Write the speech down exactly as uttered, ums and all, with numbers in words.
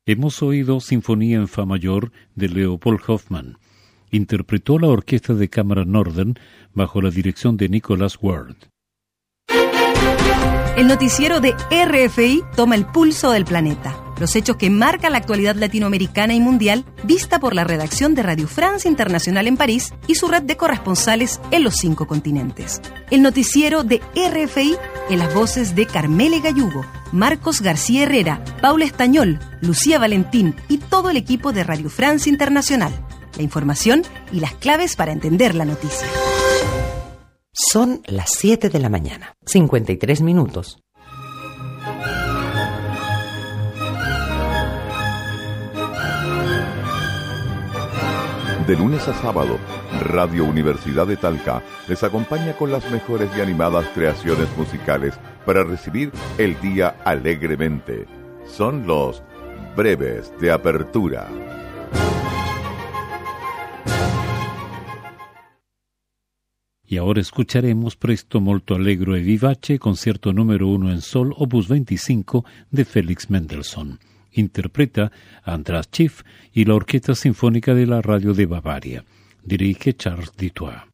Hemos oído Sinfonía en Fa mayor de Leopold Hoffmann. Interpretó la Orquesta de Cámara Northern bajo la dirección de Nicholas Ward. El noticiero de R F I toma el pulso del planeta. Los hechos que marcan la actualidad latinoamericana y mundial, vista por la redacción de Radio France Internacional en París y su red de corresponsales en los cinco continentes. El noticiero de R F I en las voces de Carmele Gallugo, Marcos García Herrera, Paula Estañol, Lucía Valentín y todo el equipo de Radio France Internacional. La información y las claves para entender la noticia. Son las siete de la mañana, cincuenta y tres minutos. De lunes a sábado, Radio Universidad de Talca les acompaña con las mejores y animadas creaciones musicales para recibir el día alegremente. Son los breves de apertura. Y ahora escucharemos Presto molto allegro e vivace, concierto número uno en sol, opus veinticinco, de Félix Mendelssohn. Interpreta András Schiff y la Orquesta Sinfónica de la Radio de Bavaria. Dirige Charles Dutoit.